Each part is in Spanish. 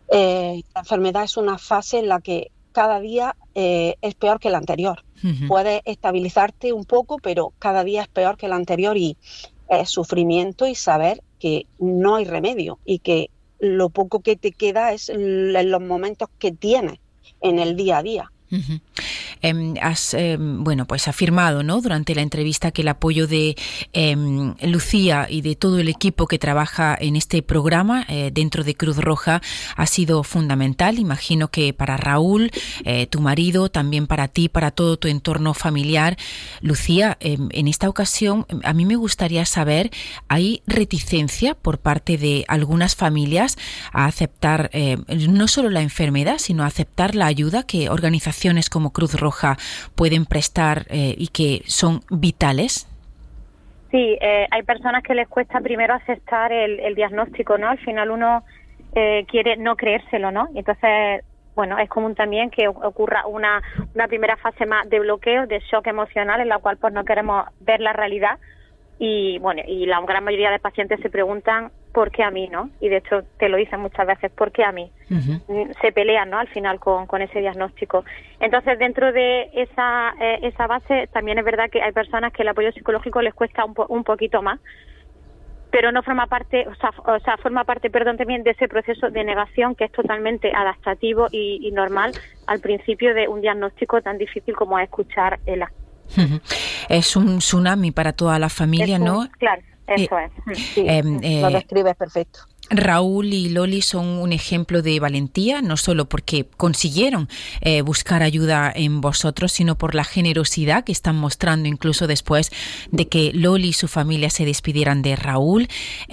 La enfermedad es una fase en la que cada día es peor que la anterior. Uh-huh. Puedes estabilizarte un poco, pero cada día es peor que la anterior y es sufrimiento y saber que no hay remedio y que lo poco que te queda es en los momentos que tienes en el día a día. Uh-huh. Has pues afirmado, ¿no?, durante la entrevista que el apoyo de Lucía y de todo el equipo que trabaja en este programa dentro de Cruz Roja ha sido fundamental. Imagino que para Raúl, tu marido, también para ti, para todo tu entorno familiar. Lucía, en esta ocasión a mí me gustaría saber, ¿hay reticencia por parte de algunas familias a aceptar no solo la enfermedad, sino a aceptar la ayuda que organizaciones como Cruz Roja pueden prestar y que son vitales? Sí, hay personas que les cuesta primero aceptar el diagnóstico, ¿no? Al final uno quiere no creérselo, ¿no? Y entonces, bueno, es común también que ocurra una primera fase más de bloqueo, de shock emocional, en la cual pues no queremos ver la realidad. Y bueno, y la gran mayoría de pacientes se preguntan ¿por qué a mí, no? Y de hecho te lo dicen muchas veces, ¿por qué a mí? Uh-huh. Se pelean, ¿no?, al final con ese diagnóstico. Entonces, dentro de esa base, también es verdad que hay personas que el apoyo psicológico les cuesta un poquito más, pero no forma parte, forma parte también de ese proceso de negación que es totalmente adaptativo y normal al principio de un diagnóstico tan difícil como es escuchar ELA. Es un tsunami para toda la familia, ¿no? Claro, eso es. Sí, lo describes perfecto. Raúl y Loli son un ejemplo de valentía, no solo porque consiguieron buscar ayuda en vosotros, sino por la generosidad que están mostrando incluso después de que Loli y su familia se despidieran de Raúl.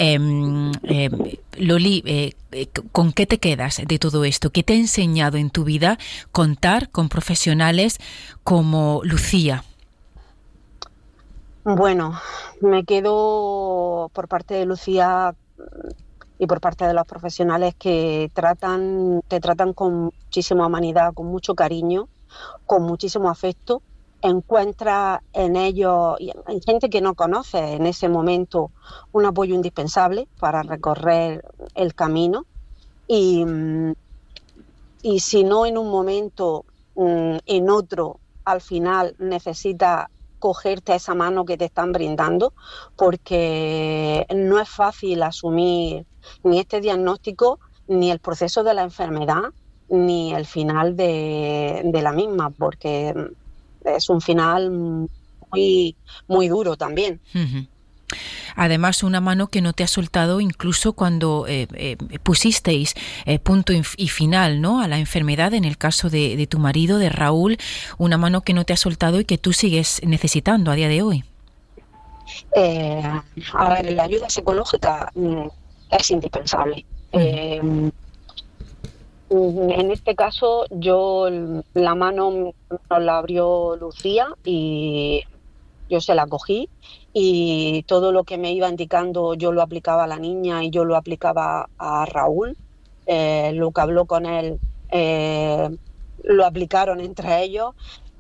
Loli, ¿con qué te quedas de todo esto? ¿Qué te ha enseñado en tu vida contar con profesionales como Lucía? Bueno, me quedo por parte de Lucía y por parte de los profesionales que te tratan con muchísima humanidad, con mucho cariño, con muchísimo afecto. Encuentras en ellos y en gente que no conoces en ese momento un apoyo indispensable para recorrer el camino y si no en un momento, en otro, al final necesitas cogerte a esa mano que te están brindando, porque no es fácil asumir ni este diagnóstico, ni el proceso de la enfermedad, ni el final de la misma, porque es un final muy, muy duro también. Uh-huh. Además, una mano que no te ha soltado incluso cuando pusisteis punto y final, ¿no?, a la enfermedad, en el caso de tu marido, de Raúl, una mano que no te ha soltado y que tú sigues necesitando a día de hoy. A ver, la ayuda psicológica es indispensable. En este caso, la mano nos la abrió Lucía y yo se la cogí y todo lo que me iba indicando yo lo aplicaba a la niña y yo lo aplicaba a Raúl. Lo que habló con él lo aplicaron entre ellos.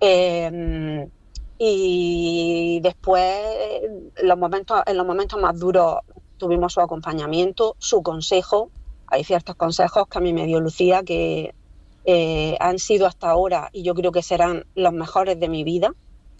Y después, en los momentos más duros, tuvimos su acompañamiento, su consejo. Hay ciertos consejos que a mí me dio Lucía que han sido hasta ahora y yo creo que serán los mejores de mi vida,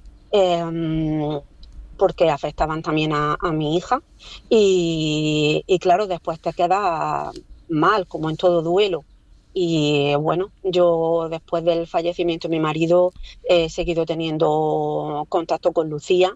porque afectaban también a mi hija. Y claro, después te queda mal, como en todo duelo. Y bueno, yo después del fallecimiento de mi marido he seguido teniendo contacto con Lucía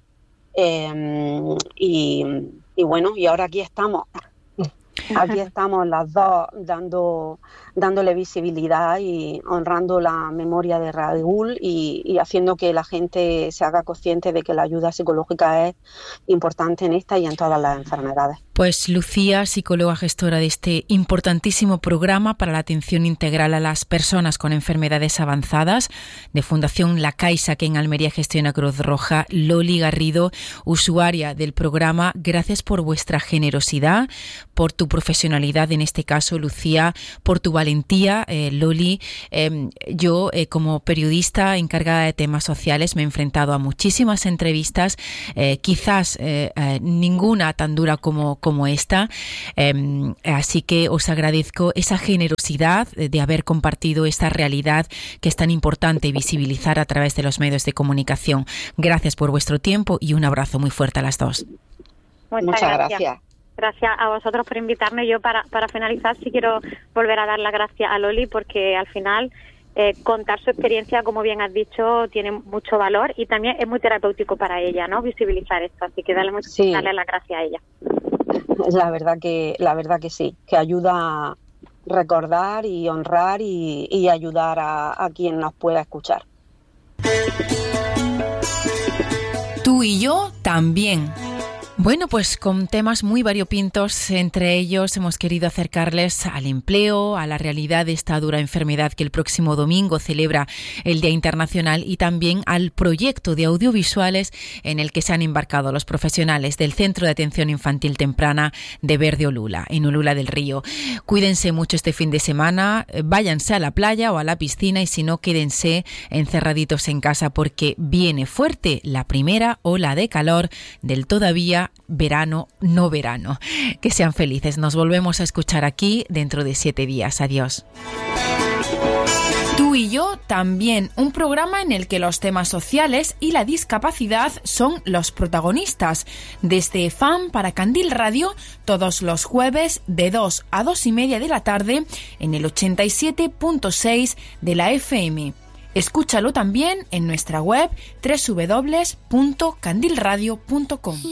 y bueno, y ahora aquí estamos. Aquí estamos las dos dándole visibilidad y honrando la memoria de Raúl y haciendo que la gente se haga consciente de que la ayuda psicológica es importante en esta y en todas las enfermedades. Pues Lucía, psicóloga gestora de este importantísimo programa para la atención integral a las personas con enfermedades avanzadas de Fundación La Caixa, que en Almería gestiona Cruz Roja. Loli Garrido, usuaria del programa, gracias por vuestra generosidad, por tu tu profesionalidad en este caso, Lucía, por tu valentía, Loli. Yo, como periodista encargada de temas sociales, me he enfrentado a muchísimas entrevistas, quizás ninguna tan dura como esta, así que os agradezco esa generosidad de haber compartido esta realidad que es tan importante visibilizar a través de los medios de comunicación. Gracias por vuestro tiempo y un abrazo muy fuerte a las dos. Muchas gracias. Gracias a vosotros por invitarme. Yo para finalizar sí quiero volver a dar las gracias a Loli, porque al final contar su experiencia, como bien has dicho, tiene mucho valor y también es muy terapéutico para ella, ¿no? Visibilizar esto, así que darle las gracias a ella. La verdad que sí, que ayuda a recordar y honrar y ayudar a quien nos pueda escuchar. Tú y yo también. Bueno, pues con temas muy variopintos, entre ellos hemos querido acercarles al empleo, a la realidad de esta dura enfermedad que el próximo domingo celebra el Día Internacional, y también al proyecto de audiovisuales en el que se han embarcado los profesionales del Centro de Atención Infantil Temprana de Verde Olula, en Olula del Río. Cuídense mucho este fin de semana, váyanse a la playa o a la piscina, y si no, quédense encerraditos en casa, porque viene fuerte la primera ola de calor del todavía verano, no verano. Que sean felices. Nos volvemos a escuchar aquí dentro de 7 días. Adiós. Tú y yo también, un programa en el que los temas sociales y la discapacidad son los protagonistas. Desde FAM para Candil Radio, todos los jueves de 2 a 2 y media de la tarde en el 87.6 de la FM. Escúchalo también en nuestra web www.candilradio.com.